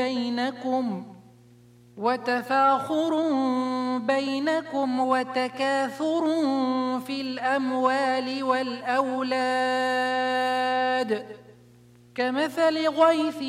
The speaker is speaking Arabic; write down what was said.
بينكم وتفاخر بينكم وتكاثر في الأموال والأولاد كمثل غيث